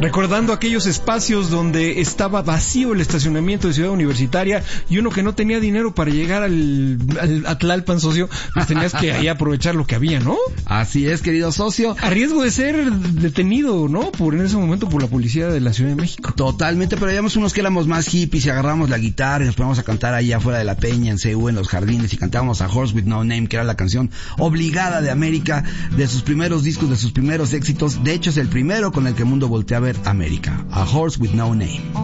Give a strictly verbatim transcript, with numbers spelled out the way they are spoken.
Recordando aquellos espacios donde estaba vacío el estacionamiento de Ciudad Universitaria y uno que no tenía dinero para llegar al, al a Tlalpan, socio, pues tenías que ahí aprovechar lo que había, ¿no? Así es, querido socio. A riesgo de ser detenido, ¿no? Por en ese momento por la policía de la Ciudad de México. Totalmente, pero habíamos unos que éramos más hippies y agarramos la guitarra y nos poníamos a cantar ahí afuera de la peña en C U, en los jardines, y cantábamos a Horse with No Name, que era la canción obligada de América, de sus primeros discos, de sus primeros éxitos. De hecho, es el primero con el que el mundo voltea a ver América, A Horse with No Name.